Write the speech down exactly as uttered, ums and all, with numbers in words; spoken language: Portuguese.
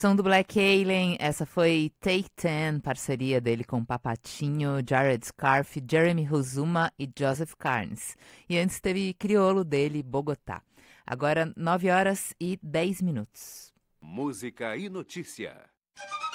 Som do Black Alien, essa foi Take Ten, parceria dele com Papatinho, Jared Scarf, Jeremy Huzuma e Joseph Carnes. E antes teve Criolo dele, Bogotá. Agora nove horas e dez minutos. Música e notícia.